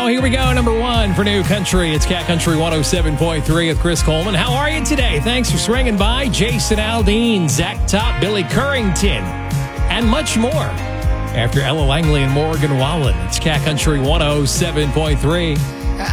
Here we go. Number one for New Country. It's Cat Country 107.3 with Chris Coleman. How are you today? Thanks for swinging by. Jason Aldean, Zach Top, Billy Currington, and much more. After Ella Langley and Morgan Wallen, it's Cat Country 107.3.